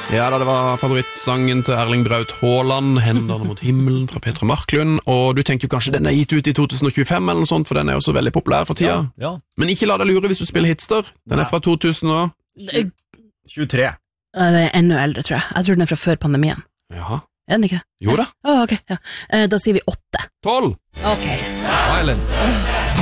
Ja da, det var favorittsangen til Erling Braut Haaland, Hendene mot himmelen fra Petra Marklund, og du tenker jo kanskje den er gitt ut i 2025 eller noe sånt, for den er jo så veldig populær for tida. Ja. Men ikke la deg lure hvis du spiller Hitster. Den er fra 2023. Det er enda eldre, tror jeg. Jeg tror den er fra før pandemien. Jaha. Er den ikke? Jo da. Ok, ja. Da sier vi 8. 12. Ok. Island.